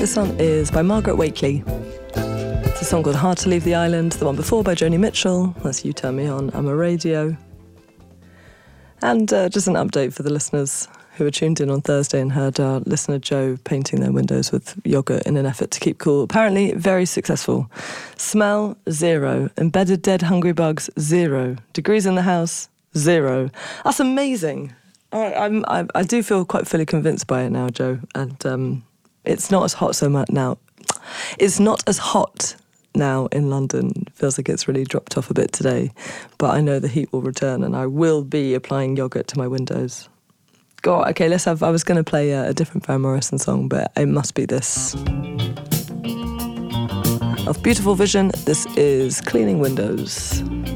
This one is by Margaret Wakely. It's a song called Hard to Leave the Island. The one before by Joni Mitchell. That's You Turn Me On, I'm a Radio. And just an update for the listeners who were tuned in on Thursday and heard our listener Joe painting their windows with yoghurt in an effort to keep cool. Apparently very successful. Smell, 0. Embedded dead hungry bugs, 0. Degrees in the house, 0. That's amazing. I do feel quite fully convinced by it now, Joe. And it's not as hot so much now. It's not as hot now in London. Feels like it's really dropped off a bit today. But I know the heat will return and I will be applying yoghurt to my windows. God, okay, I was going to play a different Van Morrison song, but it must be this. Of Beautiful Vision, this is Cleaning Windows.